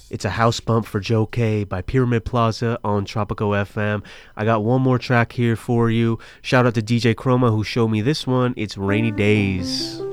It's a house bump for Joe K by Pyramid Plaza on Tropico FM. I got one more track here for you. Shout out to DJ Chroma who showed me this one. It's Rainy Days.